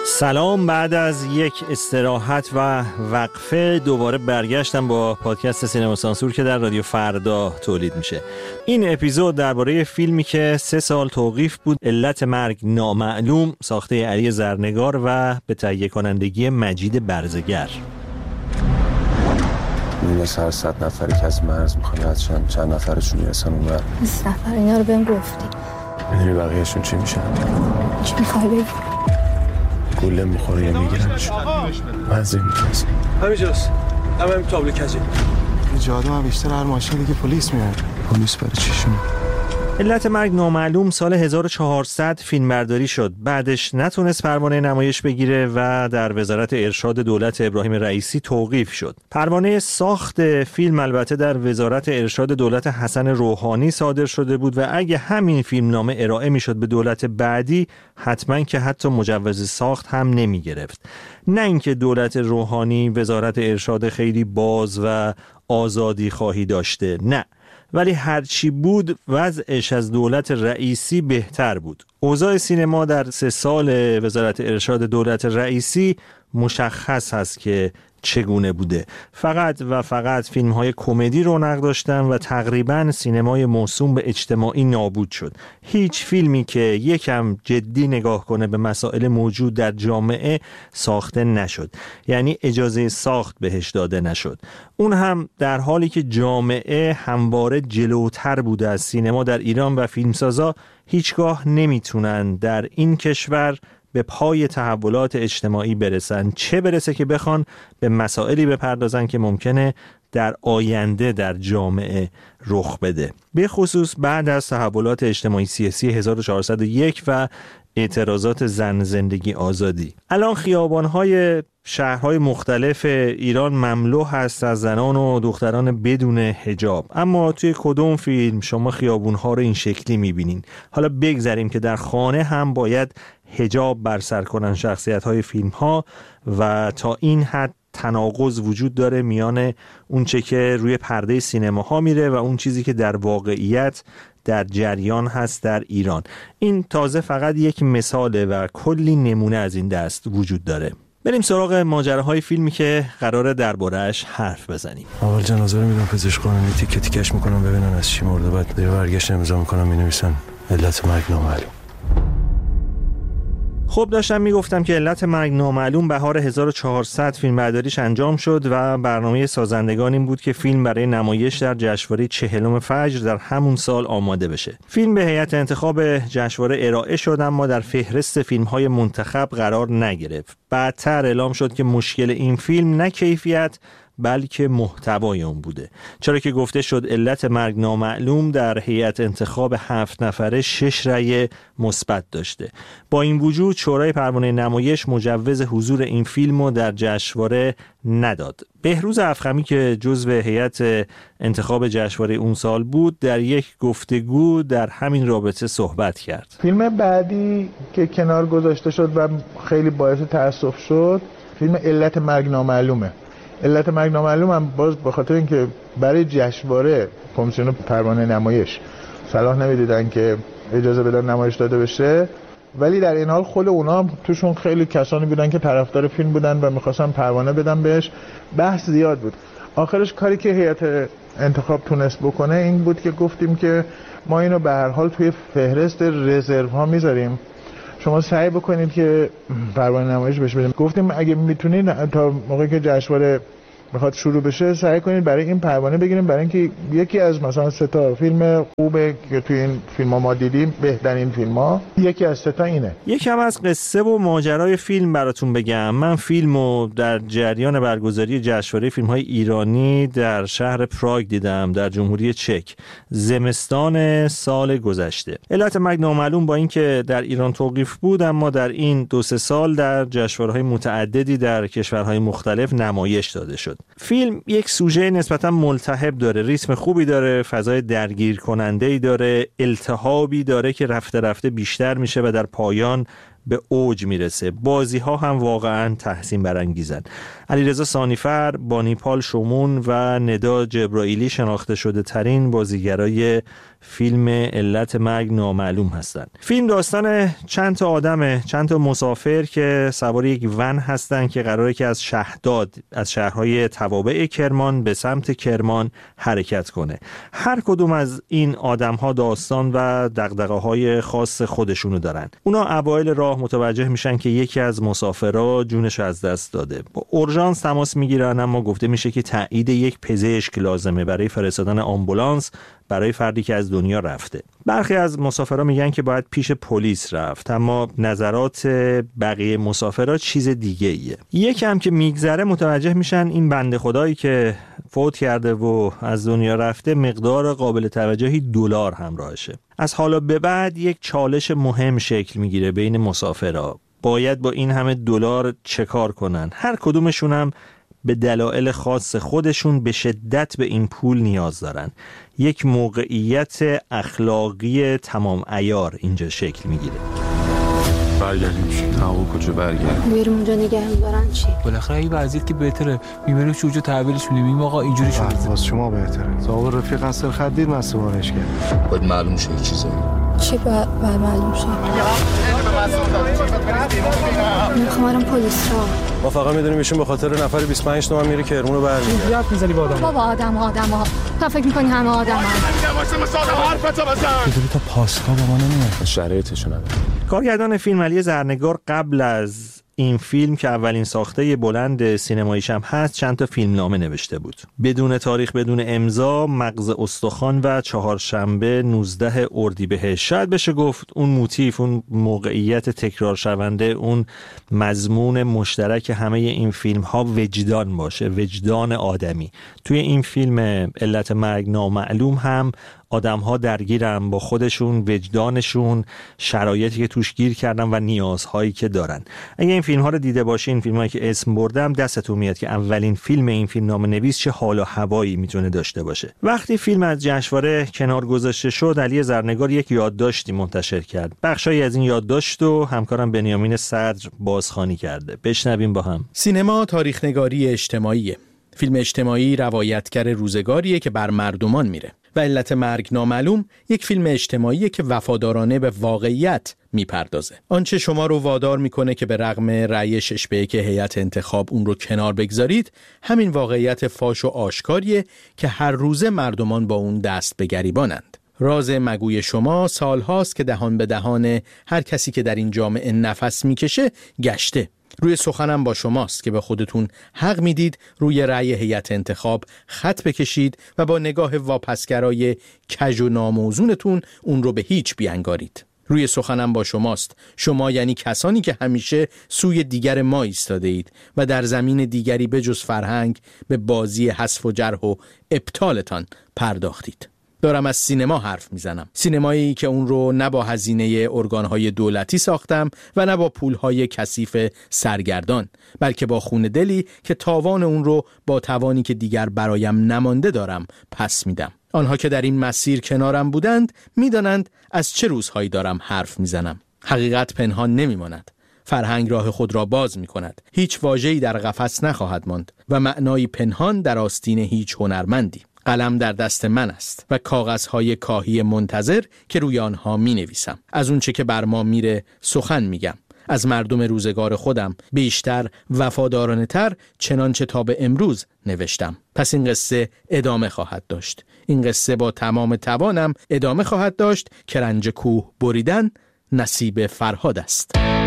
سلام، بعد از یک استراحت و وقفه دوباره برگشتم با پادکست سینما سانسور که در رادیو فردا تولید میشه. این اپیزود درباره فیلمی که 3 سال توقیف بود، علت مرگ نامعلوم، ساخته علی زرنگار و به تهیه کنندگی مجید برزگر. این سر 100 نفری که از مرز میخوان ردشن، چند نفرشون میرسن اونور؟ 20 نفر. اینا رو بهم گفتی. میدونی بقیهشون چی میشن؟ چی میخوای بگی؟ گله میخوره یا میگیرنشون. منزل میتونست همینجاست. همین تابلو کجی جاده هم بیشتر هر ماشین دیگه پلیس میاد. پلیس برای چیشونه؟ علت مرگ نامعلوم سال 1400 فیلمبرداری شد. بعدش نتونست پروانه نمایش بگیره و در وزارت ارشاد دولت ابراهیم رئیسی توقیف شد. پروانه ساخت فیلم البته در وزارت ارشاد دولت حسن روحانی صادر شده بود و اگه همین فیلمنامه ارائه میشد به دولت بعدی، حتما که حتی مجوز ساخت هم نمی گرفت. نه اینکه دولت روحانی وزارت ارشاد خیلی باز و آزادی خواهی داشته، نه، ولی هرچی بود وضعش از دولت رئیسی بهتر بود. اوضاع سینما در 3 سال وزارت ارشاد دولت رئیسی مشخص هست که چگونه بوده. فقط و فقط فیلم‌های کمدی رونق داشتن و تقریباً سینمای موسوم به اجتماعی نابود شد. هیچ فیلمی که یکم جدی نگاه کنه به مسائل موجود در جامعه ساخته نشد. یعنی اجازه ساخت بهش داده نشد. اون هم در حالی که جامعه همواره جلوتر بوده از سینما در ایران و فیلمسازا هیچگاه نمیتونن در این کشور به پای تحولات اجتماعی برسن، چه برسه که بخوان به مسائلی بپردازن که ممکنه در آینده در جامعه رخ بده، به خصوص بعد از تحولات اجتماعی سیاسی 1401 و اعتراضات زن زندگی آزادی. الان خیابان‌های شهرهای مختلف ایران مملو هست از زنان و دختران بدون حجاب، اما توی کدوم فیلم شما خیابون‌ها رو این شکلی می‌بینین؟ حالا بگذاریم که در خانه هم باید حجاب بر سر کنن شخصیت‌های فیلم‌ها و تا این حد تناقض وجود داره میان اون چه که روی پرده سینماها میره و اون چیزی که در واقعیت در جریان هست در ایران. این تازه فقط یک مثاله و کلی نمونه از این دست وجود داره. بریم سراغ ماجراهای فیلمی که قراره درباره‌اش حرف بزنیم. اول جنازه رو میدونم پزشک قانونی تیکه تیکش میکنم ببینن از چی مرده، بعد برگشت امضا میکنم مینویسن علت مرگ نامعلوم. خب داشتم میگفتم که علت مرگ نامعلوم بهار 1400 فیلمبرداریش انجام شد و برنامه سازندگان این بود که فیلم برای نمایش در جشنواره 40 فجر در همون سال آماده بشه. فیلم به هیئت انتخاب جشنواره ارائه شد اما در فهرست فیلم‌های منتخب قرار نگرفت. بعدتر اعلام شد که مشکل این فیلم نه کیفیت بلکه محتوای اون بوده، چرا که گفته شد علت مرگ نامعلوم در هیئت انتخاب 7 نفره 6 رأی مثبت داشته. با این وجود شورای پروانه نمایش مجوز حضور این فیلمو در جشنواره نداد. بهروز افخمی که جزو هیئت انتخاب جشنواره اون سال بود در یک گفتگو در همین رابطه صحبت کرد. فیلم بعدی که کنار گذاشته شد و خیلی باعث تأسف شد فیلم علت مرگ نامعلومه. علت مرگ نامعلوم هم باز به خاطر اینکه برای جشنواره کمیسیون پروانه نمایش صلاح نمیدیدن که اجازه بدن نمایش داده بشه، ولی در این حال خود اونا توشون خیلی کسانی بودن که طرفدار فیلم بودن و میخواستن پروانه بدن بهش. بحث زیاد بود. آخرش کاری که هیئت انتخاب تونست بکنه این بود که گفتیم که ما اینو به هر حال توی فهرست رزرو ها میذاریم، شما سعی بکنید که پروانه نمایش بشه بدیم. گفتیم اگه میتونید تا موقعی که جشنواره میخواد شروع بشه سعی کنید برای این پروانه بگیریم، برای اینکه یکی از مثلا 3 تا فیلم خوبه که توی این فیلم‌ها ما دیدیم، بهترین فیلم‌ها یکی از 3 تا اینه. یکم از قصه و ماجرای فیلم براتون بگم. من فیلمو در جریان برگزاری جشنواره فیلم‌های ایرانی در شهر پراگ دیدم، در جمهوری چک، زمستان سال گذشته. علت مرگ نامعلوم با اینکه در ایران توقیف بود اما در این 2-3 سال در جشنواره‌های متعددی در کشورهای مختلف نمایش داده شد. فیلم یک سوژه نسبتا ملتهب داره، ریتم خوبی داره، فضای درگیر کننده‌ای داره، التهابی داره که رفته رفته بیشتر میشه و در پایان به اوج میرسه. بازی ها هم واقعا تحسین برانگیزن. علیرضا ثانیفر، بانیپال شومون و ندا جبرائیلی شناخته شده ترین بازیگرای فیلم علت مرگ نامعلوم هستند. فیلم داستان چند تا آدمه، چند تا مسافر که سوار یک ون هستن که قراره که از شهداد، از شهرهای توابع کرمان به سمت کرمان حرکت کنه. هر کدوم از این آدم‌ها داستان و دغدغه‌های خاص خودشونو دارن. اونا اوایل راه متوجه میشن که یکی از مسافرها جونش از دست داده. با اورژانس تماس میگیرن، اما گفته میشه که تایید یک پزشک لازمه برای فرستادن آمبولانس برای فردی که از دنیا رفته. برخی از مسافرها میگن که باید پیش پلیس رفت، اما نظرات بقیه مسافرها چیز دیگه ایه. یکم که میگذره متوجه میشن این بنده خدایی که فوت کرده و از دنیا رفته مقدار قابل توجهی دلار همراهشه. از حالا به بعد یک چالش مهم شکل میگیره بین مسافرها. باید با این همه دلار چه کار کنن؟ هر کدومشون هم به دلایل خاص خودشون به شدت به این پول نیاز دارن. یک موقعیت اخلاقی تمام عیار اینجا شکل میگیره. برگردیم هوا کجا برگردیم؟ بریم اونجا نگه دارن چی؟ بالاخره این وضعیت که بهتره میبریم شوجو تحویلش میدیم. این آقا اینجوری شد. واسه شما بهتره. صاحب رفیق اصل خدیر مسئولش کرد. باید معلوم شه چیزایی. چی باید معلوم شه؟ میخوام پلیس را. ما فقط میدونیم ایشون به خاطر نفر 25 تومن میره کرمون رو برمی‌داره. یاد میزنی با آدم. بابا آدم‌ها. تا فکر می‌کنی همه آدم‌ها. چطوری تا پاستا با ما نمیاد؟ شرایطشون نداره. کارگردان فیلم علی زرنگار قبل از این فیلم که اولین ساخته بلند سینماییش هم هست چند تا فیلمنامه نوشته بود. بدون تاریخ، بدون امضا، مغز استخوان و چهارشنبه 19 اردیبهشت. شاید بشه گفت اون موتیف، اون موقعیت تکرار شونده، اون مضمون مشترک همه این فیلم ها وجدان باشه، وجدان آدمی. توی این فیلم علت مرگ نامعلوم هم آدم ها درگیرن با خودشون، وجدانشون، شرایطی که توش گیر کردن و نیازهایی که دارن. اگه این فیلم ها رو دیده باشین، فیلم هایی که اسم بردم، دستتون میاد که اولین فیلم این فیلمنامه نویس چه حال و هوایی میتونه داشته باشه. وقتی فیلم از جشنواره کنار گذاشته شد، علی زرنگار یک یادداشتی منتشر کرد. بخشایی از این یادداشت رو همکارم بنیامین صدر بازخوانی کرده. بشنویم با هم. سینما تاریخ‌نگاری اجتماعیه. فیلم اجتماعی روایتگر روزگاریه که بر مردمان میره. و علت مرگ نامعلوم یک فیلم اجتماعیه که وفادارانه به واقعیت میپردازه. آنچه شما رو وادار میکنه که به رغم رأی 6-1 هیئت انتخاب اون رو کنار بگذارید، همین واقعیت فاش و آشکاریه که هر روزه مردمان با اون دست به گریبانند. راز مگوی شما سالهاست که دهان به دهان هر کسی که در این جامعه نفس میکشه گشته. روی سخنم با شماست که به خودتون حق میدید روی رأی هیئت انتخاب خط بکشید و با نگاه واپسگرای کج و ناموزونتون اون رو به هیچ بیانگارید. روی سخنم با شماست. شما یعنی کسانی که همیشه سوی دیگر ما ایستاده اید و در زمین دیگری بجز فرهنگ به بازی حذف و جرح و ابطالتان پرداختید. دارم از سینما حرف میزنم. سینمایی که اون رو نه با هزینه ارگانهای دولتی ساختم و نه با پولهای کثیف سرگردان، بلکه با خون دلی که تاوان اون رو با توانی که دیگر برایم نمانده دارم پس میدم. آنها که در این مسیر کنارم بودند میدانند از چه روزهایی دارم حرف میزنم. حقیقت پنهان نمیماند. فرهنگ راه خود را باز می کند. هیچ واژه‌ای در قفس نخواهد ماند و معنای پنهان در آستین هیچ هنرمندی. قلم در دست من است و کاغذهای کاهی منتظر که روی آنها می نویسم. از اون چه که بر ما میره سخن میگم. از مردم روزگار خودم بیشتر وفادارانه تر چنانچه تا به امروز نوشتم. پس این قصه ادامه خواهد داشت. این قصه با تمام توانم ادامه خواهد داشت که رنج کوه بریدن نصیب فرهاد است.